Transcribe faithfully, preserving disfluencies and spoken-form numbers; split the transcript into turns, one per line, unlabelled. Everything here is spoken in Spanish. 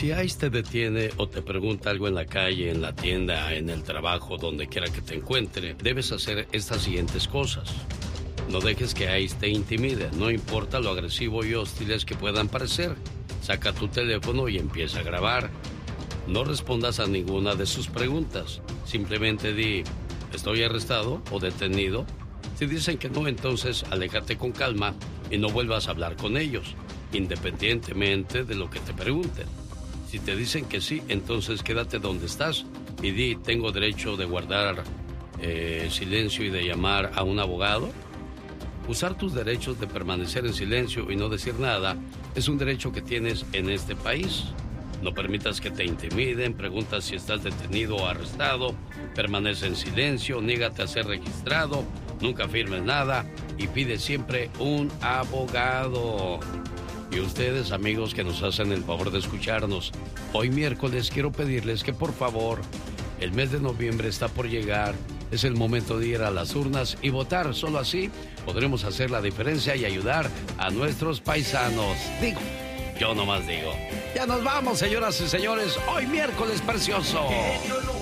Si ICE te detiene o te pregunta algo en la calle, en la tienda, en el trabajo, donde quiera que te encuentre, debes hacer estas siguientes cosas. No dejes que ICE te intimide, no importa lo agresivo y hostiles que puedan parecer. Saca tu teléfono y empieza a grabar. No respondas a ninguna de sus preguntas. Simplemente di, ¿estoy arrestado o detenido? Si dicen que no, entonces aléjate con calma y no vuelvas a hablar con ellos, independientemente de lo que te pregunten. Si te dicen que sí, entonces quédate donde estás y di, ¿tengo derecho de guardar eh, silencio y de llamar a un abogado? Usar tus derechos de permanecer en silencio y no decir nada es un derecho que tienes en este país. No permitas que te intimiden, pregunta si estás detenido o arrestado, permanece en silencio, niégate a ser registrado, nunca firmes nada y pide siempre un abogado. Y ustedes, amigos que nos hacen el favor de escucharnos, hoy miércoles quiero pedirles que por favor, el mes de noviembre está por llegar, es el momento de ir a las urnas y votar. Solo así podremos hacer la diferencia y ayudar a nuestros paisanos. Digo, yo nomás digo. Ya nos vamos, señoras y señores, hoy miércoles precioso.